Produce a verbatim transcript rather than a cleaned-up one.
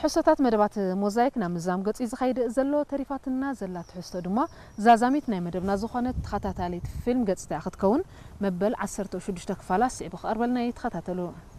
حسوتات مدبات موزايك نام زام قص إذا خيد زلوا تريفاتنا زلات حسوا دما زازاميت ناي مدبنا زخانة خطاتالي فيلم قص تأخذ كون مبل عسرت وشدش تكفالاس يبخ أربلنا يتخطاتلو